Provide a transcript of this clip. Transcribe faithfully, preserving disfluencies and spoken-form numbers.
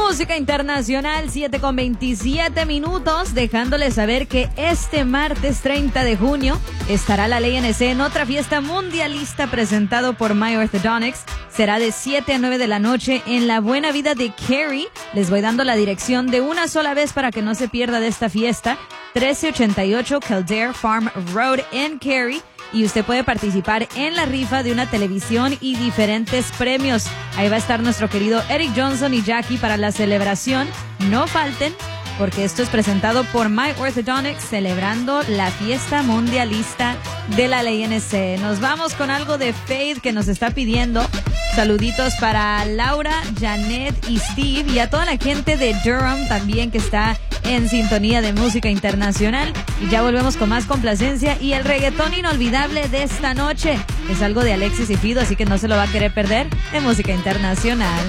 Música internacional, siete con veintisiete minutos, dejándoles saber que este martes treinta de junio estará la Ley N C en otra fiesta mundialista presentado por My Orthodontics. Será de siete a nueve de la noche en La Buena Vida de Cary. Les voy dando la dirección de una sola vez para que no se pierda de esta fiesta. trece ochenta y ocho Kildare Farm Road en Cary. Y usted puede participar en la rifa de una televisión y diferentes premios. Ahí va a estar nuestro querido Eric Johnson y Jackie para la celebración. No falten, porque esto es presentado por My Orthodontics, celebrando la fiesta mundialista de la Ley N C. Nos vamos con algo de Faith que nos está pidiendo. Saluditos para Laura, Janet y Steve, y a toda la gente de Durham también que está en sintonía de música internacional. Y ya volvemos con más complacencia y el reggaetón inolvidable de esta noche. Es algo de Alexis y Fido, así que no se lo va a querer perder, de música internacional.